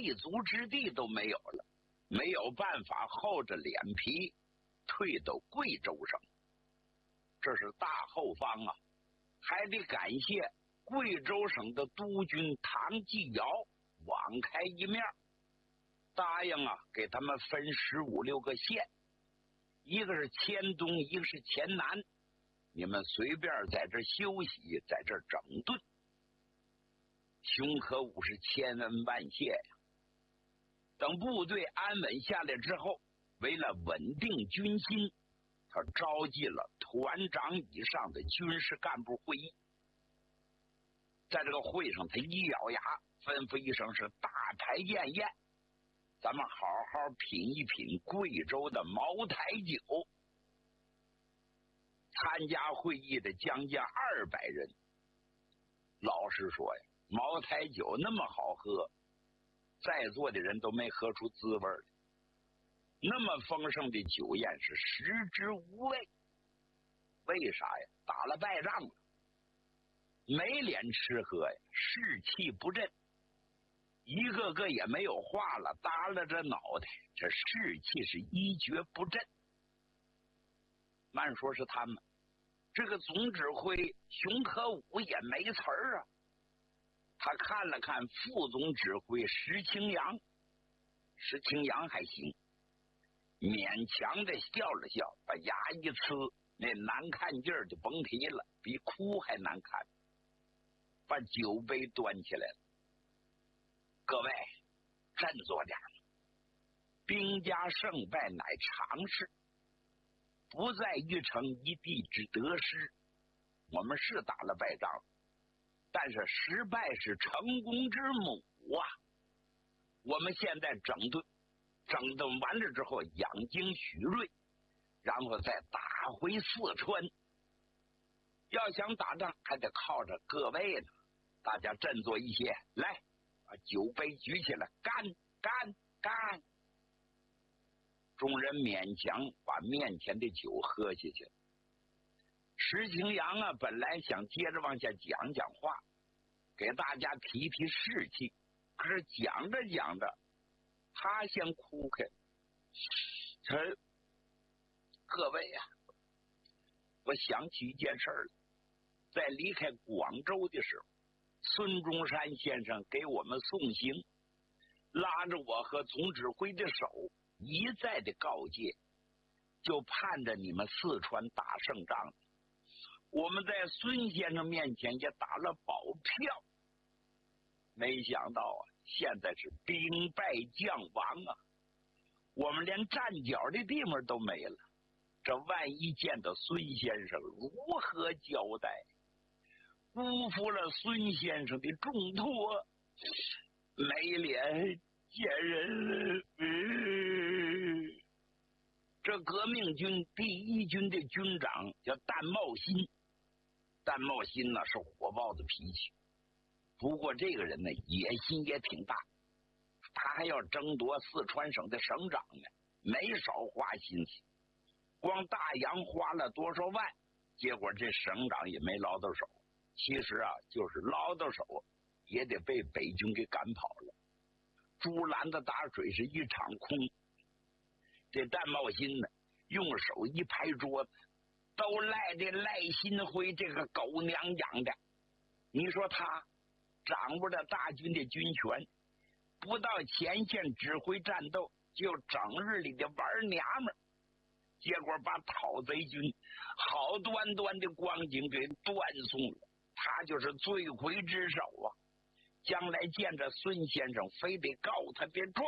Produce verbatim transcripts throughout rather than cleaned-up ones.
立足之地都没有了，没有办法厚着脸皮退到贵州省。这是大后方啊，还得感谢贵州省的督军唐继尧网开一面，答应啊给他们分十五六个县，一个是黔东，一个是黔南，你们随便在这休息，在这整顿。熊可武是千恩万谢呀。等部队安稳下来之后，为了稳定军心，他召集了团长以上的军事干部会议。在这个会上，他一咬牙，吩咐一声是大排宴宴，咱们好好品一品贵州的茅台酒。参加会议的将近二百人，老实说呀，茅台酒那么好喝，在座的人都没喝出滋味来。那么丰盛的酒宴是食之无味，为啥呀？打了败仗了，没脸吃喝呀，士气不振，一个个也没有话了，耷拉着脑袋，这士气是一蹶不振。慢说是他们，这个总指挥熊可武也没词儿啊。他看了看副总指挥石青阳，石青阳还行，勉强的笑了笑，把牙一呲，那难看劲儿就甭提了，比哭还难看。把酒杯端起来了，各位振作点，兵家胜败乃常事，不在一城一地之得失。我们是打了败仗，但是失败是成功之母啊！我们现在整顿，整顿完了之后养精蓄锐，然后再打回四川。要想打仗，还得靠着各位呢。大家振作一些，来，把酒杯举起来，干干干！众人勉强把面前的酒喝下去。石青阳啊，本来想接着往下讲讲话，给大家提提士气，可是讲着讲着，他先哭开。他，各位呀、啊，我想起一件事了，在离开广州的时候，孙中山先生给我们送行，拉着我和总指挥的手，一再的告诫，就盼着你们四川打胜仗。我们在孙先生面前也打了保票，没想到啊，现在是兵败将亡啊，我们连站脚的地方都没了。这万一见到孙先生，如何交代？辜负了孙先生的重托，没脸见人了。嗯，这革命军第一军的军长叫淡茂新，淡茂新呢是火爆的脾气，不过这个人呢野心也挺大，他还要争夺四川省的省长呢，没少花心思。光大洋花了多少万，结果这省长也没捞到手。其实啊，就是捞到手，也得被北军给赶跑了。猪篮子打水是一场空。这淡茂新呢，用手一拍桌子，都赖这赖新辉这个狗娘养的。你说他掌握着大军的军权，不到前线指挥战斗，就整日里的玩娘们儿，结果把讨贼军好端端的光景给断送了。他就是罪魁之首啊！将来见着孙先生，非得告他的状。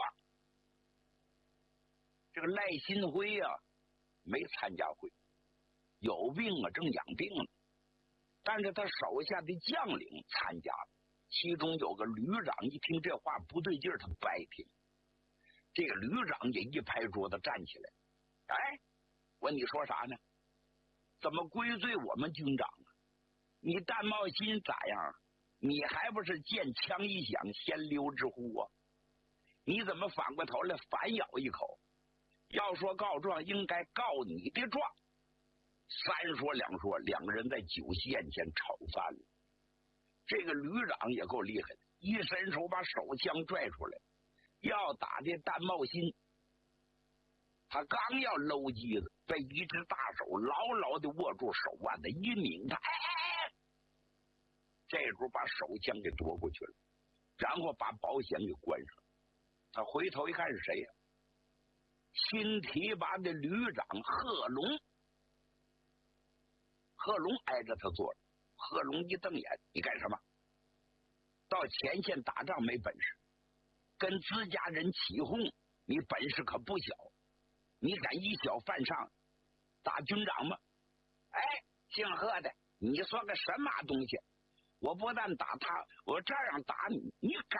这个赖新辉啊，没参加会，有病啊，正养病呢。但是他手下的将领参加了，其中有个旅长，一听这话不对劲儿，他不爱听。这个旅长也一拍桌子站起来，哎，问你说啥呢？怎么归罪我们军长啊？你淡茂新咋样？你还不是见枪一响先溜之乎啊？你怎么反过头来反咬一口？要说告状，应该告你的状。三说两说，两个人在酒席宴前吵翻了。这个旅长也够厉害的，一伸手把手枪拽出来， 的单茂新，他刚要搂机子，被一只大手牢牢的握住手腕子，一拧他，哎哎哎！这时候把手枪给夺过去了，然后把保险给关上。他回头一看是谁呀、啊？新提拔的旅长贺龙。贺龙挨着他坐着，贺龙一瞪眼：“你干什么？到前线打仗没本事，跟自家人起哄，你本事可不小。你敢以小犯上，打军长吗？哎，姓贺的，你说个什么东西？我不但打他，我这样打你，你敢？”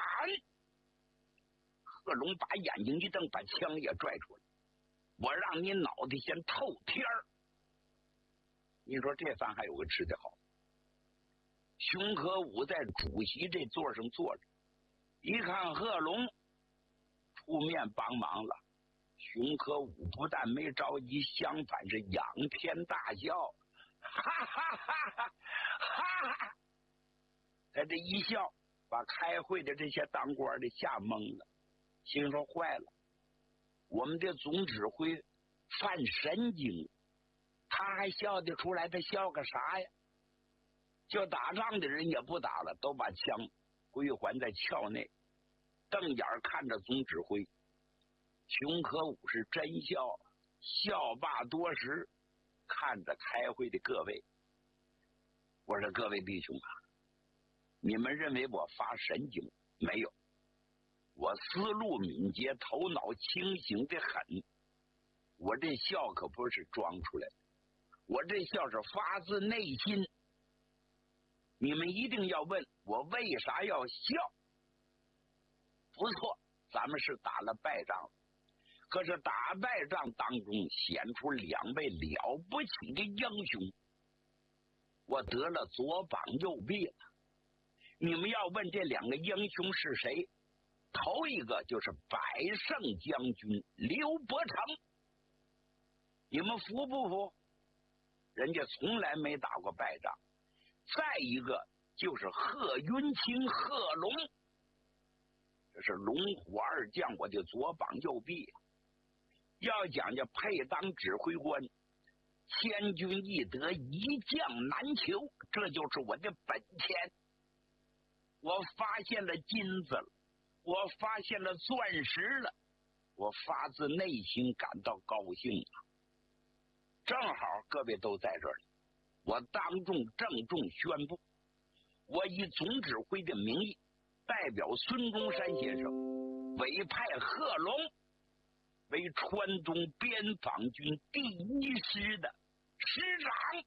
贺龙把眼睛一瞪，把枪也拽出来：“我让你脑袋先透天儿！”你说这番还有个吃的好。熊可武在主席这座上坐着，一看贺龙出面帮忙了，熊可武不但没着急，相反是仰天大笑，哈哈哈哈哈哈！他这一笑，把开会的这些当官的吓懵了，心说坏了，我们的总指挥犯神经，他还笑得出来，他笑个啥呀？就打仗的人也不打了，都把枪归还在鞘内，瞪眼看着总指挥。熊可武是真笑，笑罢多时，看着开会的各位，我说各位弟兄啊，你们认为我发神经没有？我思路敏捷，头脑清醒的很。我这笑可不是装出来的，我这笑是发自内心。你们一定要问我为啥要笑？不错，咱们是打了败仗，可是打败仗当中显出两位了不起的英雄，我得了左膀右臂了。你们要问这两个英雄是谁？头一个就是百胜将军刘伯承，你们服不服？人家从来没打过败仗。再一个就是贺云清、贺龙，这是龙虎二将，我的左膀右臂。要讲究配当指挥官，千军易得，一将难求，这就是我的本钱。我发现了金子了，我发现了钻石了，我发自内心感到高兴啊！正好各位都在这里，我当众郑重宣布，我以总指挥的名义，代表孙中山先生委派贺龙为川东边防军第一师的师长。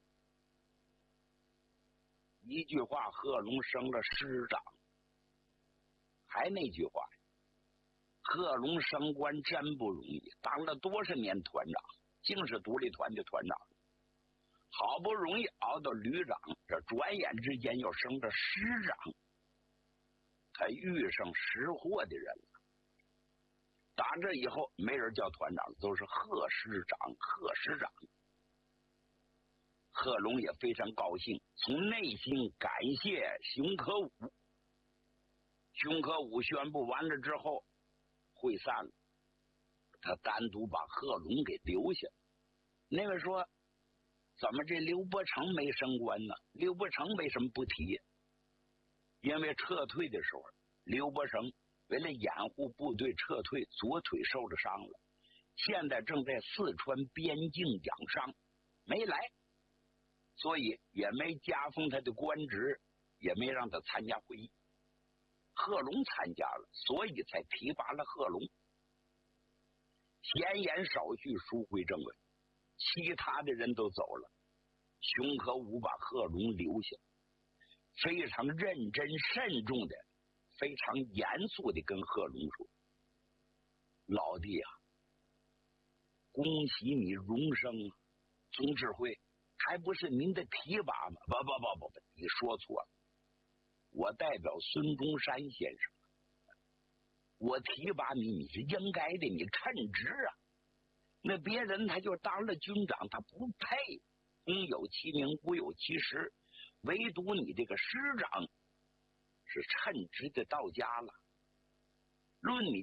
一句话，贺龙升了师长。还那句话，贺龙升官真不容易，当了多少年团长，竟是独立团的团长，好不容易熬到旅长，这转眼之间又升了师长。他遇上识货的人了。打这以后，没人叫团长，都是贺师长、贺师长。贺龙也非常高兴，从内心感谢熊可武。熊可武宣布完了之后，会散了。他单独把贺龙给留下。那个说，怎么这刘伯承没升官呢？刘伯承为什么不提？因为撤退的时候，刘伯承为了掩护部队撤退，左腿受了伤了，现在正在四川边境养伤，没来，所以也没加封他的官职，也没让他参加会议。贺龙参加了，所以才提拔了贺龙。闲言少叙，书归正文。其他的人都走了，熊可武把贺龙留下，非常认真慎重的，非常严肃的跟贺龙说：“老弟啊，恭喜你荣升啊！总指挥还不是您的提拔吗？不不不不不，你说错了。我代表孙中山先生，我提拔你，你是应该的，你称职啊。那别人他就当了军长，他不配。公有其名，古有其实，唯独你这个师长是称职的到家了。论你